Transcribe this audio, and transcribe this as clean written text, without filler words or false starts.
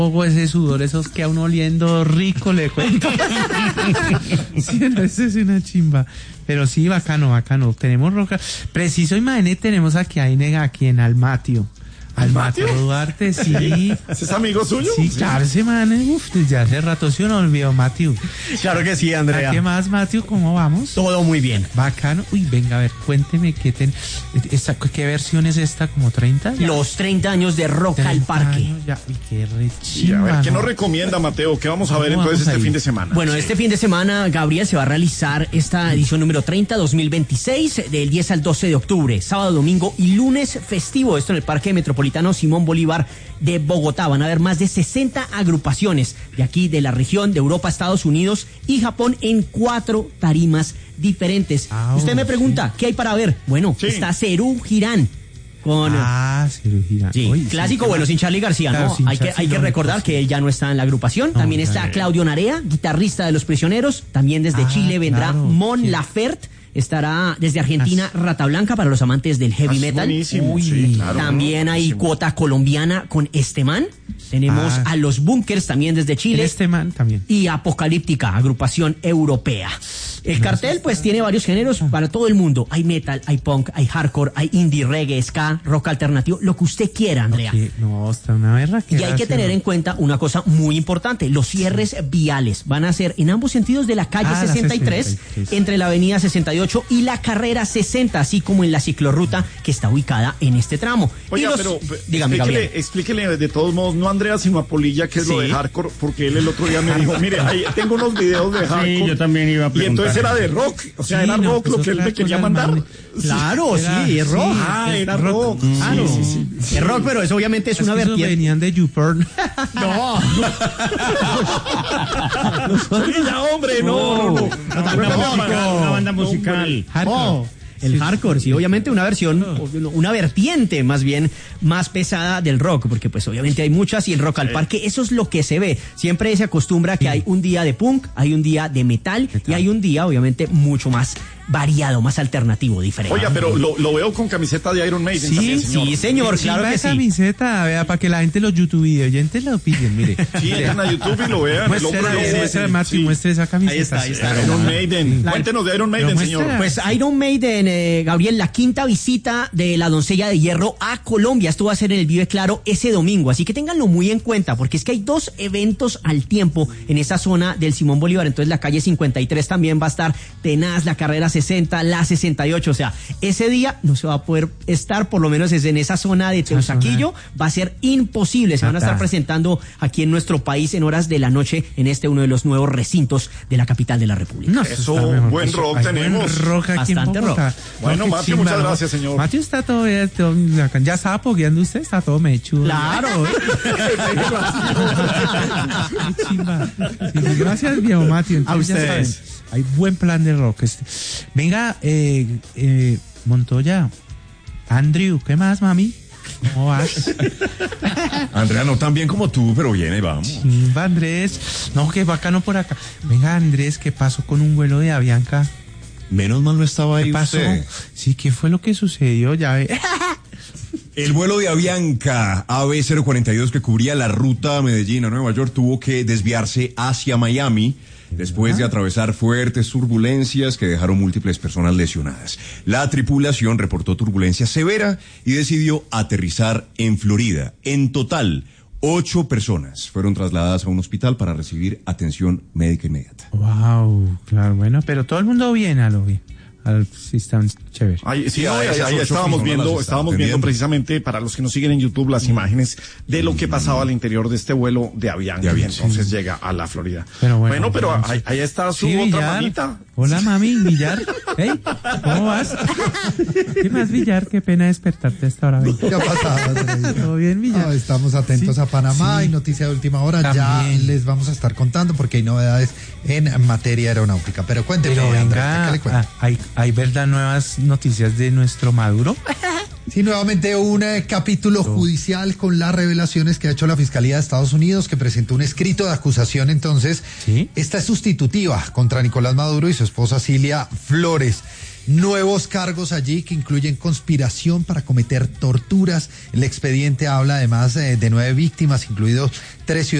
poco ese sudor, esos que a uno oliendo rico, le cuento. Sí, no, eso es una chimba. Pero sí, bacano. Tenemos roca. Preciso, imagínate, tenemos aquí en Almatio. Almatio Duarte, sí. ¿Ese es amigo suyo? Sí, claro, ese man, desde hace rato se nos olvidó, Matthew. Claro que sí, Andrea. ¿Qué más, Matthew? ¿Cómo vamos? Todo muy bien. Bacano. Uy, venga, a ver, cuénteme qué versión es esta, ¿como 30? ¿Ya? Los 30 años de Rock al Parque. Ya. Uy, qué rechimba. Y a ver, ¿qué nos recomienda, Mateo? ¿Qué vamos a ver entonces este fin de semana? Bueno, este fin de semana, Gabriel, se va a realizar esta edición número 30, 2026, del 10 al 12 de octubre, sábado, domingo y lunes festivo. Esto en el Parque Metropolitano Simón Bolívar de Bogotá. Van a haber más de 60 agrupaciones de aquí, de la región, de Europa, Estados Unidos y Japón, en 4 tarimas diferentes. Usted me pregunta, ¿qué hay para ver? Bueno, está Serú Girán. Con Serú Girán. Sí, Uy, clásico, bueno, sin Charly García, claro, ¿no? Hay que recordar que él ya no está en la agrupación. También está Claudio Narea, guitarrista de Los Prisioneros. También desde Chile vendrá Mon Laferte. Estará desde Argentina Rata Blanca para los amantes del heavy metal. Buenísimo. Sí, claro, también hay cuota colombiana con Esteman. Tenemos a Los Bunkers también desde Chile. Esteman también. Y Apocalíptica, agrupación europea. El cartel pues tiene varios géneros para todo el mundo. Hay metal, hay punk, hay hardcore, hay indie, reggae, ska, rock alternativo, lo que usted quiera, Andrea. Okay. No, está una verra. Y hay que tener en cuenta una cosa muy importante, los cierres viales van a ser en ambos sentidos de la calle 63, entre la avenida 68 y la carrera 60, así como en la ciclorruta que está ubicada en este tramo. Oiga, pero dígame, explíquele de todos modos, no a Andrea, sino a Polilla, que es lo de hardcore, porque él el otro día me dijo, mire, ahí tengo unos videos de hardcore. Sí, yo también iba a preguntar. Y entonces era de rock, o sea, era rock lo que él me quería mandar. Claro, sí, es rock. Era rock. Claro. Sí. Es rock, pero eso obviamente es una vertiente. Venían de YouPorn. No. Ya, hombre, no. Una banda musical. El hardcore, sí, obviamente una versión, una vertiente más bien más pesada del rock, porque pues obviamente hay muchas y el Rock al Parque, eso es lo que se ve. Siempre se acostumbra que hay un día de punk, hay un día de metal y hay un día obviamente mucho más variado, más alternativo, diferente. Oiga, pero lo veo con camiseta de Iron Maiden también, señor. Sí, señor, claro que sí. Camiseta, vea, para que la gente, los YouTube oyentes lo pillen, mire. Sí, entran a YouTube y lo vean. Muestre esa camiseta. Ahí está. Iron Maiden. Cuéntenos de Iron Maiden, señor. Pues Iron Maiden, Gabriel, la quinta visita de la Doncella de Hierro a Colombia. Esto va a ser en el Vive Claro ese domingo, así que ténganlo muy en cuenta, porque es que hay 2 eventos al tiempo en esa zona del Simón Bolívar. Entonces la calle 53 también va a estar tenaz, la carrera 60, la 68, o sea, ese día no se va a poder estar, por lo menos es en esa zona de Teusaquillo, va a ser imposible. Se van a estar presentando aquí en nuestro país en horas de la noche en uno de los nuevos recintos de la capital de la República. No, eso, buen rock tenemos. Buen rock aquí bastante en Bogotá. Bueno, Mateo, muchas gracias, señor. Mateo está todo ya estaba pogueando usted, está todo mechudo. Claro. Gracias, viejo Mateo. A ustedes. Hay buen plan de rock. Venga, Montoya, Andrew, ¿qué más, mami? ¿Cómo vas? Andrea, no tan bien como tú, pero bien, ahí vamos. Chimba, Andrés. No, qué bacano por acá. Venga, Andrés, ¿qué pasó con un vuelo de Avianca? Menos mal no estaba ahí. ¿Qué pasó? Usted. Sí, ¿qué fue lo que sucedió? Ya ve. El vuelo de Avianca AB042 que cubría la ruta a Medellín a Nueva York tuvo que desviarse hacia Miami después de atravesar fuertes turbulencias que dejaron múltiples personas lesionadas. La tripulación reportó turbulencia severa y decidió aterrizar en Florida. En total, 8 personas fueron trasladadas a un hospital para recibir atención médica inmediata. Wow, claro, bueno, pero todo el mundo bien a lo bien. Sí, están chéveres. Ahí estábamos viendo precisamente, para los que nos siguen en YouTube, las imágenes de lo que pasaba al interior de este vuelo de Avianca. Y entonces llega a la Florida. Pero ahí está su otra Villar. mamita. Hola, mami, Villar. Hey, ¿cómo vas? ¿Qué más, Villar? Qué pena despertarte a esta hora. ¿Qué ha pasado? ¿Todo bien, Villar? Estamos atentos a Panamá y noticia de última hora. También. Ya les vamos a estar contando porque hay novedades en materia aeronáutica. Pero cuénteme, venga, ¿qué le cuento? ¿Hay verdad nuevas noticias de nuestro Maduro? Sí, nuevamente un capítulo judicial con las revelaciones que ha hecho la Fiscalía de Estados Unidos, que presentó un escrito de acusación. Entonces, esta es sustitutiva contra Nicolás Maduro y su esposa Cilia Flores. Nuevos cargos allí que incluyen conspiración para cometer torturas. El expediente habla además de 9 víctimas, incluidos 3 ciudadanos.